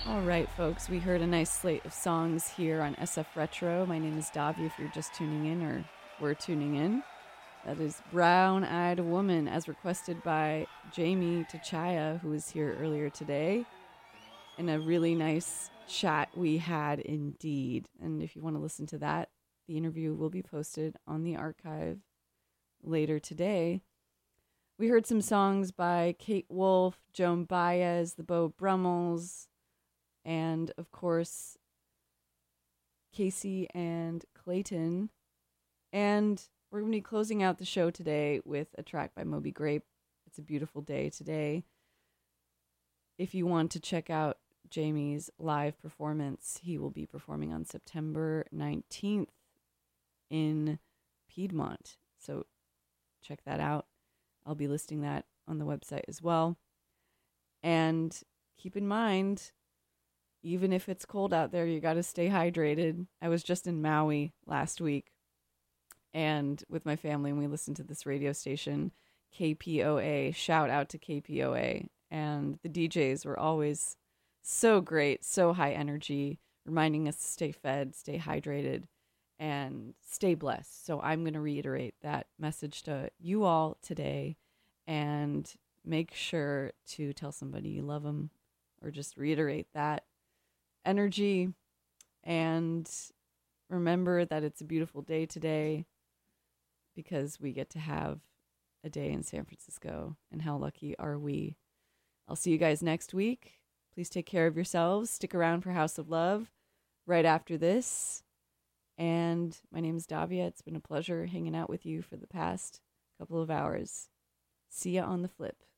All right, folks, we heard a nice slate of songs here on SF Retro. My name is Davi if you're just tuning in or we're tuning in. That is Brown Eyed Woman, as requested by Jamie Tachaya, who was here earlier today. And a really nice chat we had indeed. And if you want to listen to that, the interview will be posted on the archive later today. We heard some songs by Kate Wolf, Joan Baez, the Beau Brummels, and of course, Casey and Clayton. And we're going to be closing out the show today with a track by Moby Grape. It's a beautiful day today. If you want to check out Jamie's live performance, he will be performing on September 19th in Piedmont. So check that out. I'll be listing that on the website as well. And keep in mind, even if it's cold out there, you got to stay hydrated. I was just in Maui last week and with my family, and we listened to this radio station, KPOA. Shout out to KPOA. And the DJs were always so great, so high energy, reminding us to stay fed, stay hydrated, and stay blessed. So I'm going to reiterate that message to you all today and make sure to tell somebody you love them, or just reiterate that energy, and remember that it's a beautiful day today because we get to have a day in San Francisco, and how lucky are we. I'll see you guys next week. Please take care of yourselves. Stick around for House of Love right after this. And my name is Davia. It's been a pleasure hanging out with you for the past couple of hours. See ya on the flip.